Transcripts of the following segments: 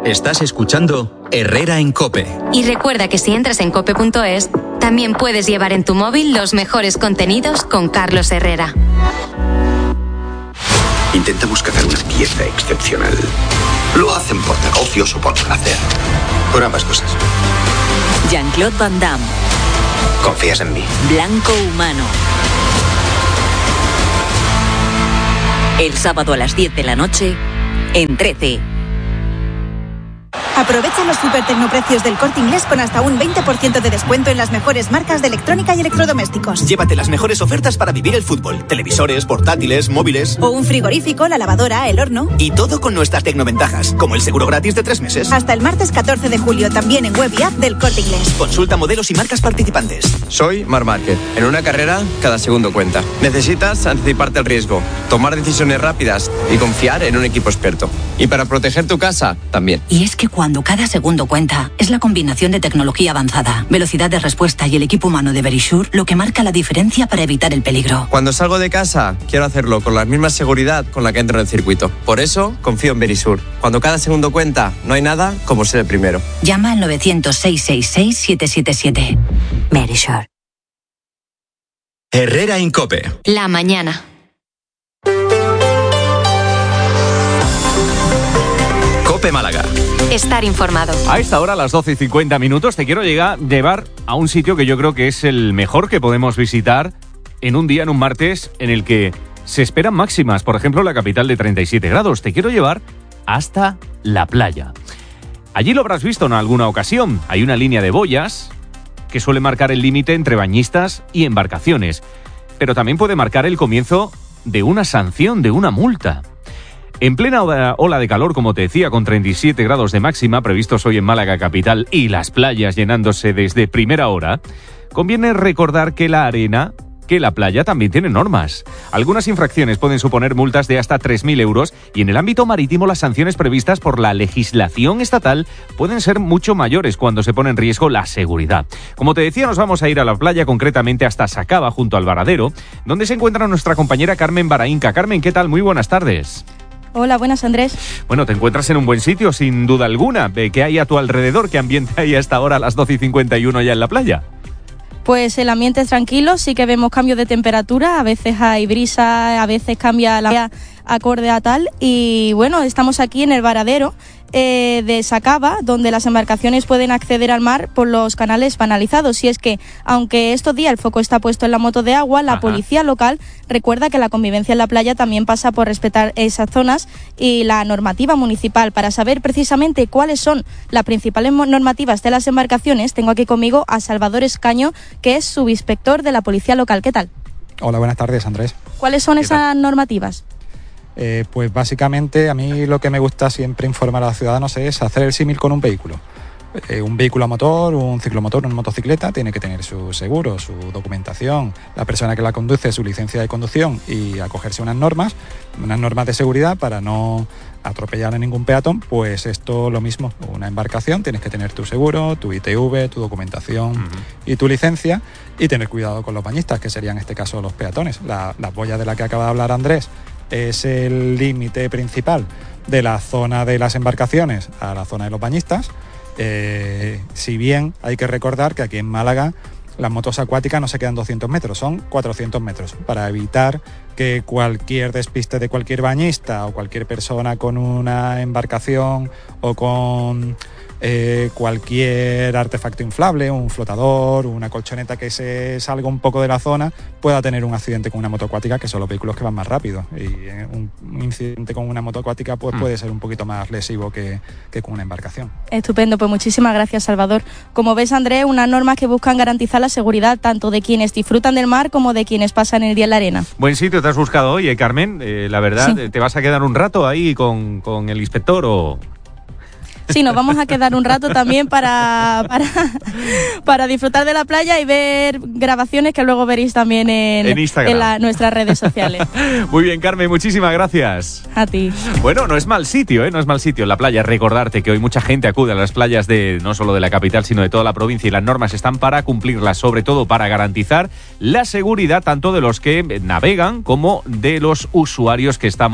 Estás escuchando Herrera en COPE. Y recuerda que si entras en cope.es, también puedes llevar en tu móvil los mejores contenidos con Carlos Herrera. Intentamos cazar una pieza excepcional. Lo hacen por negocios o por placer. Por ambas cosas. Jean-Claude Van Damme. ¿Confías en mí? Blanco Humano. El sábado a las 10 de la noche, en 13. Aprovecha los supertecnoprecios del Corte Inglés con hasta un 20% de descuento en las mejores marcas de electrónica y electrodomésticos. Llévate las mejores ofertas para vivir el fútbol. Televisores, portátiles, móviles. O un frigorífico, la lavadora, el horno. Y todo con nuestras tecnoventajas, como el seguro gratis de 3 meses. Hasta el martes 14 de julio, también en web y app del Corte Inglés. Consulta modelos y marcas participantes. Soy Marc Márquez. En una carrera, cada segundo cuenta. Necesitas anticiparte al riesgo, tomar decisiones rápidas y confiar en un equipo experto. Y para proteger tu casa, también. Y es que cuando cada segundo cuenta, es la combinación de tecnología avanzada, velocidad de respuesta y el equipo humano de Verisure lo que marca la diferencia para evitar el peligro. Cuando salgo de casa, quiero hacerlo con la misma seguridad con la que entro en el circuito. Por eso, confío en Verisure. Cuando cada segundo cuenta, no hay nada como ser el primero. Llama al 900-666-777. Verisure. Herrera en COPE. La mañana. COPE Málaga. Estar informado. A esta hora, a las 12:50, te quiero llevar a un sitio que yo creo que es el mejor que podemos visitar en un día, en un martes, en el que se esperan máximas. Por ejemplo, la capital de 37 grados. Te quiero llevar hasta la playa. Allí lo habrás visto en alguna ocasión. Hay una línea de boyas que suele marcar el límite entre bañistas y embarcaciones. Pero también puede marcar el comienzo de una sanción, de una multa. En plena ola de calor, como te decía, con 37 grados de máxima previstos hoy en Málaga capital y las playas llenándose desde primera hora, conviene recordar que la playa también tiene normas. Algunas infracciones pueden suponer multas de hasta 3.000 euros y en el ámbito marítimo las sanciones previstas por la legislación estatal pueden ser mucho mayores cuando se pone en riesgo la seguridad. Como te decía, nos vamos a ir a la playa, concretamente hasta Sacaba, junto al Varadero, donde se encuentra nuestra compañera Carmen Baraínca. Carmen, ¿qué tal? Muy buenas tardes. Hola, buenas, Andrés. Bueno, te encuentras en un buen sitio, sin duda alguna. ¿Qué hay a tu alrededor? ¿Qué ambiente hay a esta hora, a las 12:51 ya en la playa? Pues el ambiente es tranquilo, sí que vemos cambios de temperatura, a veces hay brisa, a veces cambia la marea acorde a tal. Y bueno, estamos aquí en el Varadero de Sacaba, donde las embarcaciones pueden acceder al mar por los canales banalizados. Y es que, aunque estos días el foco está puesto en la moto de agua, la policía local recuerda que la convivencia en la playa también pasa por respetar esas zonas y la normativa municipal. Para saber precisamente cuáles son las principales normativas de las embarcaciones, tengo aquí conmigo a Salvador Escaño, que es subinspector de la policía local. ¿Qué tal? Hola, buenas tardes, Andrés. ¿Cuáles son esas normativas? Pues básicamente a mí lo que me gusta siempre informar a los ciudadanos es hacer el símil con un vehículo. Un vehículo a motor, un ciclomotor, una motocicleta tiene que tener su seguro, su documentación, la persona que la conduce, su licencia de conducción y acogerse a unas normas de seguridad para no atropellar a ningún peatón. Pues esto lo mismo, una embarcación, tienes que tener tu seguro, tu ITV, tu documentación y tu licencia, y tener cuidado con los bañistas, que serían en este caso los peatones. Las boyas de las que acaba de hablar Andrés es el límite principal de la zona de las embarcaciones a la zona de los bañistas. Si bien hay que recordar que aquí en Málaga las motos acuáticas no se quedan 200 metros, son 400 metros, para evitar que cualquier despiste de cualquier bañista o cualquier persona con una embarcación o con cualquier artefacto inflable, un flotador, una colchoneta que se salga un poco de la zona, pueda tener un accidente con una moto acuática, que son los vehículos que van más rápido. Y un incidente con una moto acuática pues puede ser un poquito más lesivo que con una embarcación. Estupendo, pues muchísimas gracias, Salvador. Como ves, Andrés, unas normas que buscan garantizar la seguridad tanto de quienes disfrutan del mar como de quienes pasan el día en la arena. Buen sitio te has buscado hoy, Carmen. La verdad, sí. ¿Te vas a quedar un rato ahí con el inspector o...? Sí, nos vamos a quedar un rato también para disfrutar de la playa y ver grabaciones que luego veréis también en Instagram, nuestras redes sociales. Muy bien, Carmen, muchísimas gracias. A ti. Bueno, no es mal sitio, no es mal sitio la playa. Recordarte que hoy mucha gente acude a las playas no solo de la capital, sino de toda la provincia, y las normas están para cumplirlas, sobre todo para garantizar la seguridad tanto de los que navegan como de los usuarios que estamos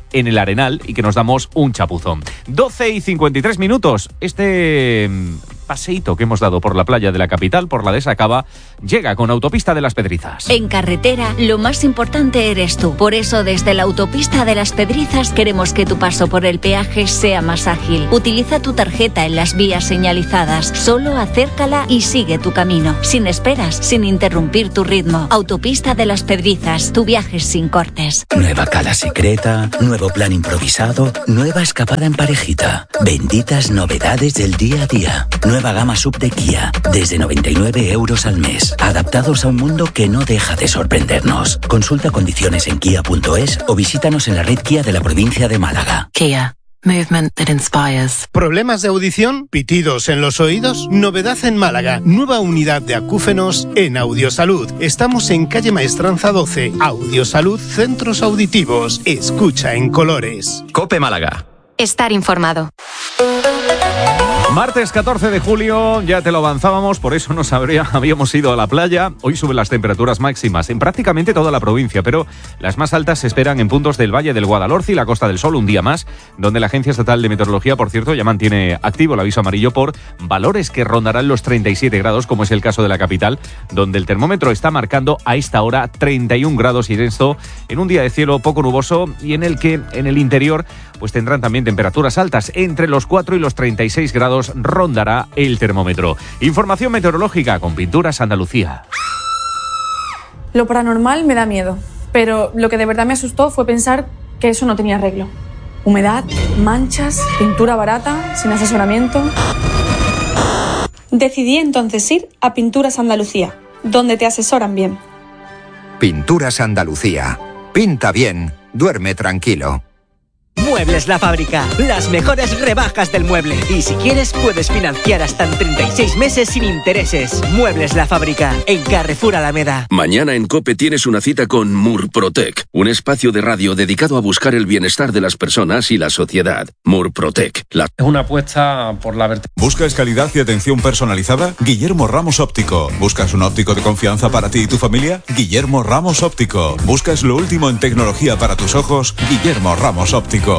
en el Arenal y que nos damos un chapuzón. 12:53. Este paseíto que hemos dado por la playa de la capital, por la de Sacaba, llega con Autopista de las Pedrizas. En carretera, lo más importante eres tú. Por eso, desde la Autopista de las Pedrizas, queremos que tu paso por el peaje sea más ágil. Utiliza tu tarjeta en las vías señalizadas. Solo acércala y sigue tu camino. Sin esperas, sin interrumpir tu ritmo. Autopista de las Pedrizas, tu viaje sin cortes. Nueva cala secreta, nuevo plan improvisado, nueva escapada en parejita. Benditas novedades del día a día. Nueva gama sub de Kia, desde 99 euros al mes. Adaptados a un mundo que no deja de sorprendernos. Consulta condiciones en kia.es o visítanos en la red Kia de la provincia de Málaga. Kia. Movement that inspires. ¿Problemas de audición? ¿Pitidos en los oídos? Novedad en Málaga. Nueva unidad de acúfenos en Audiosalud. Estamos en calle Maestranza 12. Audiosalud, centros auditivos. Escucha en colores. COPE Málaga. Estar informado. Martes 14 de julio, ya te lo avanzábamos, por eso habíamos ido a la playa. Hoy suben las temperaturas máximas en prácticamente toda la provincia, pero las más altas se esperan en puntos del Valle del Guadalhorce y la Costa del Sol un día más, donde la Agencia Estatal de Meteorología, por cierto, ya mantiene activo el aviso amarillo por valores que rondarán los 37 grados, como es el caso de la capital, donde el termómetro está marcando a esta hora 31 grados y esto en un día de cielo poco nuboso y en el que en el interior pues tendrán también temperaturas altas. Entre los 4 y los 36 grados rondará el termómetro. Información meteorológica con Pinturas Andalucía. Lo paranormal me da miedo, pero lo que de verdad me asustó fue pensar que eso no tenía arreglo. Humedad, manchas, pintura barata, sin asesoramiento. Decidí entonces ir a Pinturas Andalucía, donde te asesoran bien. Pinturas Andalucía. Pinta bien, duerme tranquilo. Muebles La Fábrica, las mejores rebajas del mueble. Y si quieres, puedes financiar hasta en 36 meses sin intereses. Muebles La Fábrica, en Carrefour Alameda. Mañana en COPE tienes una cita con Murprotec, un espacio de radio dedicado a buscar el bienestar de las personas y la sociedad. Murprotec. Es una apuesta por la vertical. ¿Buscas calidad y atención personalizada? Guillermo Ramos Óptico. ¿Buscas un óptico de confianza para ti y tu familia? Guillermo Ramos Óptico. ¿Buscas lo último en tecnología para tus ojos? Guillermo Ramos Óptico.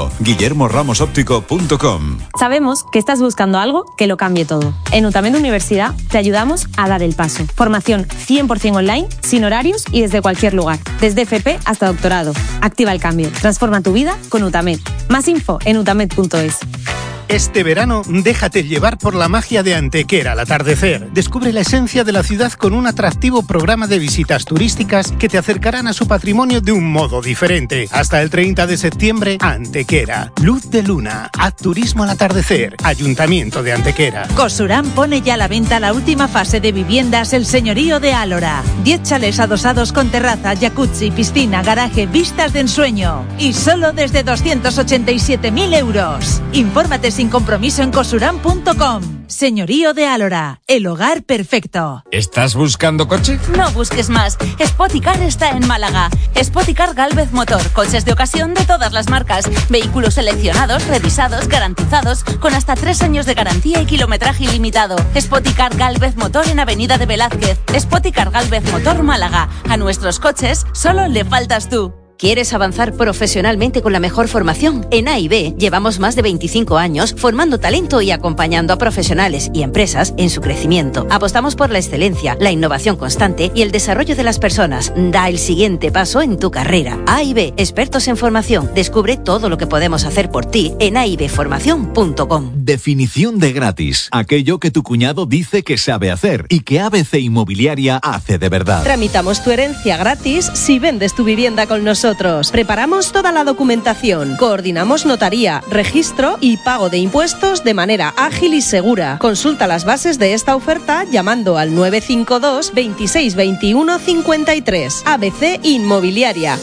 guillermoramosoptico.com. Sabemos que estás buscando algo que lo cambie todo. En UTAMED Universidad te ayudamos a dar el paso. Formación 100% online, sin horarios y desde cualquier lugar. Desde FP hasta doctorado. Activa el cambio. Transforma tu vida con UTAMED. Más info en utamed.es. Este verano, déjate llevar por la magia de Antequera al atardecer. Descubre la esencia de la ciudad con un atractivo programa de visitas turísticas que te acercarán a su patrimonio de un modo diferente. Hasta el 30 de septiembre, Antequera. Luz de luna. Haz turismo al atardecer. Ayuntamiento de Antequera. Cosurán pone ya a la venta la última fase de viviendas El Señorío de Álora. 10 chalés adosados con terraza, jacuzzi, piscina, garaje, vistas de ensueño. Y solo desde 287.000 euros. Infórmate sin compromiso en cosurán.com. Señorío de Álora, el hogar perfecto. ¿Estás buscando coche? No busques más. Spoticar está en Málaga. Spoticar Gálvez Motor. Coches de ocasión de todas las marcas. Vehículos seleccionados, revisados, garantizados, con hasta 3 años de garantía y kilometraje ilimitado. Spoticar Gálvez Motor en Avenida de Velázquez. Spoticar Gálvez Motor Málaga. A nuestros coches solo le faltas tú. ¿Quieres avanzar profesionalmente con la mejor formación? En A&B llevamos más de 25 años formando talento y acompañando a profesionales y empresas en su crecimiento. Apostamos por la excelencia, la innovación constante y el desarrollo de las personas. Da el siguiente paso en tu carrera. A&B, expertos en formación. Descubre todo lo que podemos hacer por ti en aibformacion.com. Definición de gratis. Aquello que tu cuñado dice que sabe hacer y que ABC Inmobiliaria hace de verdad. Tramitamos tu herencia gratis si vendes tu vivienda con nosotros. Preparamos toda la documentación, coordinamos notaría, registro y pago de impuestos de manera ágil y segura. Consulta las bases de esta oferta llamando al 952 26 21 53. ABC Inmobiliaria.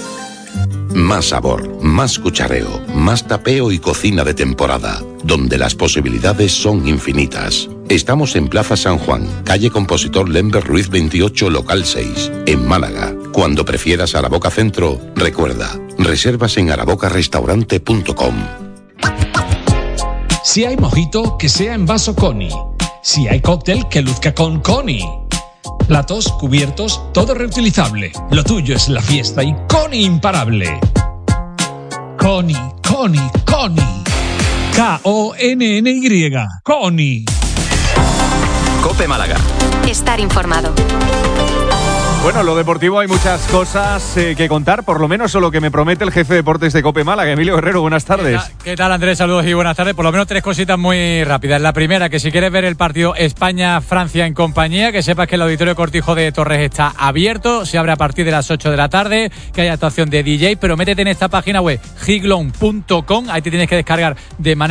Más sabor, más cuchareo, más tapeo y cocina de temporada, donde las posibilidades son infinitas. Estamos en Plaza San Juan, calle Compositor Lember Ruiz 28, local 6, en Málaga. Cuando prefieras Araboca Centro, recuerda, reservas en arabocarestaurante.com. Si hay mojito, que sea en vaso Coni. Si hay cóctel, que luzca con Coni. Platos, cubiertos, todo reutilizable. Lo tuyo es la fiesta y Coni imparable. Coni, Kony. K-O-N-N-Y. Kony. COPE Málaga. Estar informado. Bueno, lo deportivo hay muchas cosas que contar, por lo menos lo que me promete el jefe de deportes de COPE Málaga, Emilio Herrero. Buenas tardes. ¿Qué tal, Andrés? Saludos y buenas tardes. Por lo menos 3 cositas muy rápidas. La primera, que si quieres ver el partido España-Francia en compañía, que sepas que el Auditorio Cortijo de Torres está abierto, se abre a partir de las 8 de la tarde, que hay actuación de DJ, pero métete en esta página web, giglon.com, ahí te tienes que descargar de manera